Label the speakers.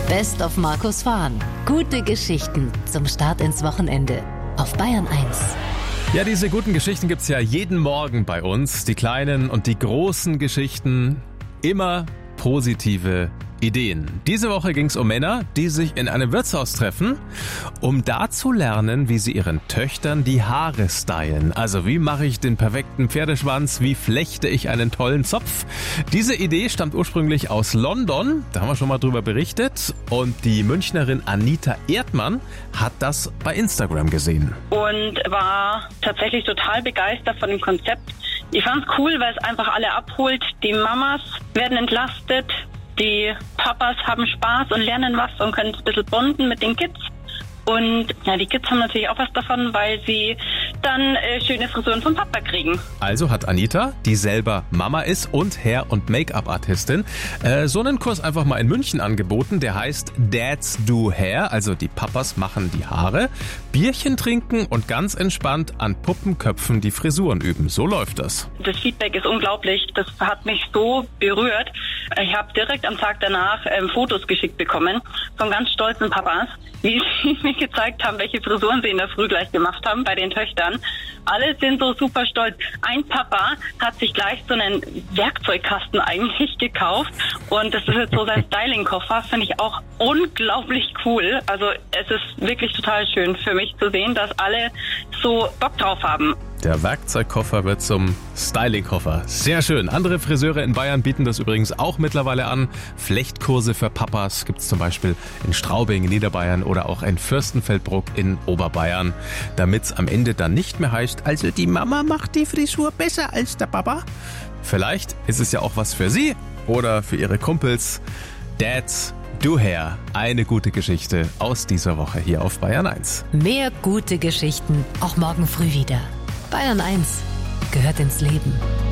Speaker 1: Best of Markus Fahn. Gute Geschichten zum Start ins Wochenende auf Bayern 1.
Speaker 2: Ja, diese guten Geschichten gibt's ja jeden Morgen bei uns. Die kleinen und die großen Geschichten. Immer positive Ideen. Diese Woche ging's um Männer, die sich in einem Wirtshaus treffen, um da zu lernen, wie sie ihren Töchtern die Haare stylen. Also wie mache ich den perfekten Pferdeschwanz, wie flechte ich einen tollen Zopf. Diese Idee stammt ursprünglich aus London, da haben wir schon mal drüber berichtet. Und die Münchnerin Anita Erdmann hat das bei Instagram gesehen.
Speaker 3: Und war tatsächlich total begeistert von dem Konzept. Ich fand's cool, weil es einfach alle abholt. Die Mamas werden entlastet. Die Papas haben Spaß und lernen was und können ein bisschen bonden mit den Kids. Und ja, die Kids haben natürlich auch was davon, weil sie dann schöne Frisuren vom Papa kriegen.
Speaker 2: Also hat Anita, die selber Mama ist und Hair- und Make-up-Artistin, so einen Kurs einfach mal in München angeboten. Der heißt Dads Do Hair, also die Papas machen die Haare, Bierchen trinken und ganz entspannt an Puppenköpfen die Frisuren üben. So läuft das.
Speaker 3: Das Feedback ist unglaublich. Das hat mich so berührt. Ich habe direkt am Tag danach Fotos geschickt bekommen von ganz stolzen Papas, wie sie mir gezeigt haben, welche Frisuren sie in der Früh gleich gemacht haben bei den Töchtern. Alle sind so super stolz. Ein Papa hat sich gleich so einen Werkzeugkasten eigentlich gekauft und das ist jetzt so sein Styling-Koffer. Finde ich auch unglaublich cool. Also es ist wirklich total schön für mich zu sehen, dass alle so Bock drauf haben.
Speaker 2: Der Werkzeugkoffer wird zum Styling-Koffer. Sehr schön. Andere Friseure in Bayern bieten das übrigens auch mittlerweile an. Flechtkurse für Papas gibt's zum Beispiel in Straubing, in Niederbayern oder auch in Fürstenfeldbruck in Oberbayern. Damit's am Ende dann nicht mehr heißt, also die Mama macht die Frisur besser als der Papa. Vielleicht ist es ja auch was für Sie oder für Ihre Kumpels. Dads Do Hair. Eine gute Geschichte aus dieser Woche hier auf Bayern 1.
Speaker 1: Mehr gute Geschichten auch morgen früh wieder. Bayern 1 gehört ins Leben.